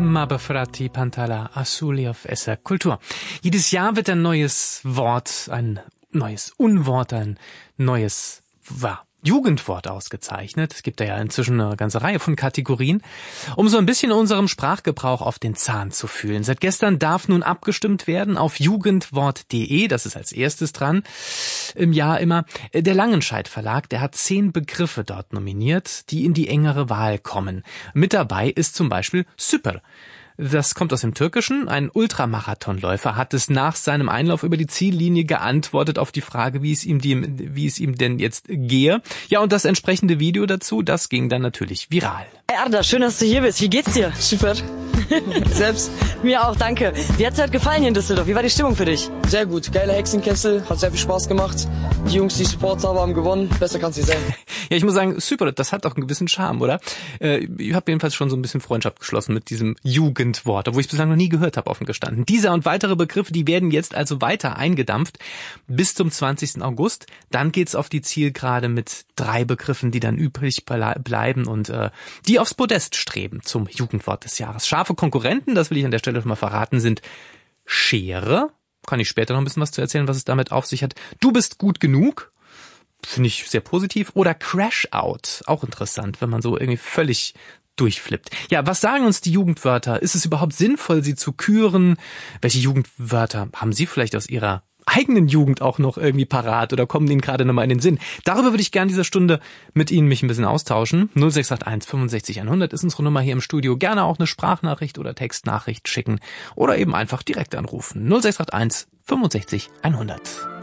Mabafrati Pantala Asuli auf SR Kultur. Jedes Jahr wird ein neues Wort, ein neues Unwort, ein neues Jugendwort ausgezeichnet. Es gibt da ja inzwischen eine ganze Reihe von Kategorien, um so ein bisschen unserem Sprachgebrauch auf den Zahn zu fühlen. Seit gestern darf nun abgestimmt werden auf jugendwort.de, das ist als erstes dran, im Jahr immer. Der Langenscheidt Verlag, der hat 10 Begriffe dort nominiert, die in die engere Wahl kommen. Mit dabei ist zum Beispiel Süper. Das kommt aus dem Türkischen. Ein Ultramarathonläufer hat es nach seinem Einlauf über die Ziellinie geantwortet auf die Frage, wie es ihm denn jetzt gehe. Ja, und das entsprechende Video dazu, das ging dann natürlich viral. Hey Arda, schön, dass du hier bist. Wie geht's dir? Super. Selbst? Mir auch, danke. Wie hat's heute gefallen hier in Düsseldorf? Wie war die Stimmung für dich? Sehr gut. Geiler Hexenkessel. Hat sehr viel Spaß gemacht. Die Jungs, die Supporter haben gewonnen. Besser kann's nicht sein. Ja, ich muss sagen, super, das hat auch einen gewissen Charme, oder? Ich habe jedenfalls schon so ein bisschen Freundschaft geschlossen mit diesem Jugendwort, obwohl ich es bislang noch nie gehört habe, offen gestanden. Dieser und weitere Begriffe, die werden jetzt also weiter eingedampft bis zum 20. August. Dann geht's auf die Zielgerade mit 3 Begriffen, die dann übrig bleiben und die aufs Podest streben zum Jugendwort des Jahres. Scharfe Konkurrenten, das will ich an der Stelle schon mal verraten, sind Schere. Kann ich später noch ein bisschen was zu erzählen, was es damit auf sich hat. Du bist gut genug. Finde ich sehr positiv. Oder Crash Out. Auch interessant, wenn man so irgendwie völlig durchflippt. Ja, was sagen uns die Jugendwörter? Ist es überhaupt sinnvoll, sie zu küren? Welche Jugendwörter haben Sie vielleicht aus Ihrer eigenen Jugend auch noch irgendwie parat oder kommen Ihnen gerade nochmal in den Sinn? Darüber würde ich gerne dieser Stunde mit Ihnen mich ein bisschen austauschen. 0681 65 100 ist unsere Nummer hier im Studio. Gerne auch eine Sprachnachricht oder Textnachricht schicken oder eben einfach direkt anrufen. 0681 65 100.